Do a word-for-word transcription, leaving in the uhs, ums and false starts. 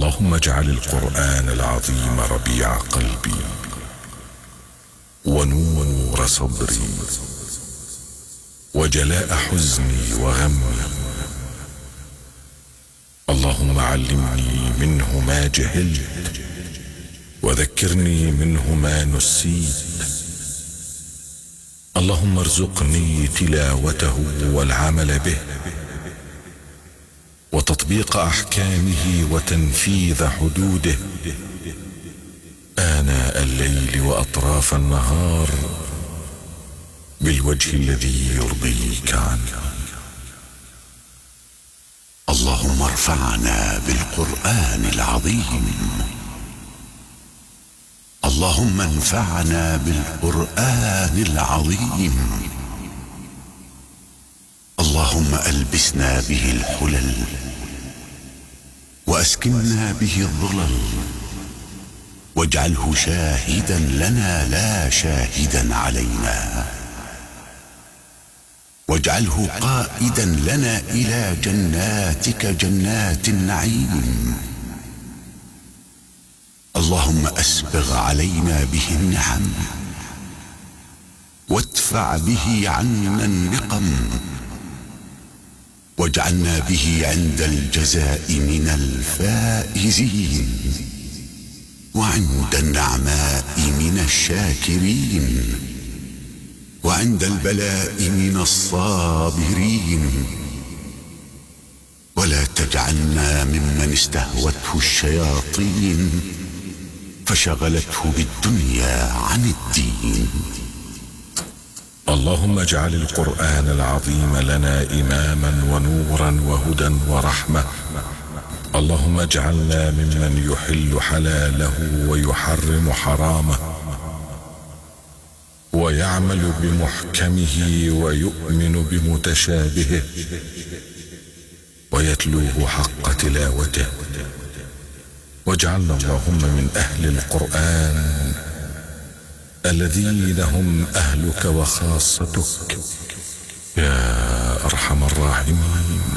اللهم اجعل القرآن العظيم ربيع قلبي ونور صدري وجلاء حزني وغمي. اللهم علمني منه ما جهلت وذكرني منه ما نسيت. اللهم ارزقني تلاوته والعمل به وتطبيق أحكامه وتنفيذ حدوده آناء الليل وأطراف النهار بالوجه الذي يرضيك عنه. اللهم ارفعنا بالقرآن العظيم. اللهم انفعنا بالقرآن العظيم. اللهم ألبسنا به الحلل وأسكننا به الظلل واجعله شاهدا لنا لا شاهدا علينا، واجعله قائدا لنا إلى جناتك جنات النعيم. اللهم أسبغ علينا به النعم وادفع به عنا النقم، واجعلنا به عند الجزاء من الفائزين وعند النعماء من الشاكرين وعند البلاء من الصابرين. ولا تجعلنا ممن استهوته الشياطين فشغلته بالدنيا عن الدين. اللهم اجعل القرآن العظيم لنا إماما ونورا وهدى ورحمة. اللهم اجعلنا ممن يحل حلاله ويحرم حرامه ويعمل بمحكمه ويؤمن بمتشابهه ويتلوه حق تلاوته. واجعلنا اللهم من أهل القرآن الذين هم أهلك وخاصتك يا أرحم الراحمين.